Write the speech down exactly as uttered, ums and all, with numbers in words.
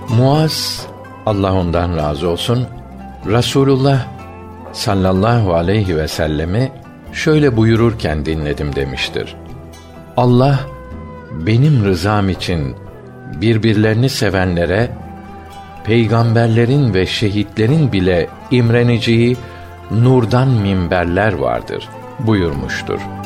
Muaz, Allah ondan razı olsun, Rasulullah sallallahu aleyhi ve sellemi şöyle buyururken dinledim demiştir: Allah, benim rızam için birbirlerini sevenlere, peygamberlerin ve şehitlerin bile imreneceği nurdan minberler vardır buyurmuştur.